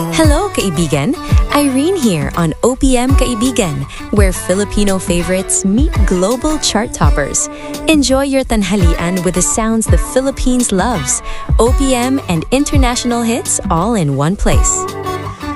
Hello, kaibigan! Irene here on OPM Kaibigan, where Filipino favorites meet global chart toppers. Enjoy your tanghalian with the sounds the Philippines loves. OPM and international hits all in one place.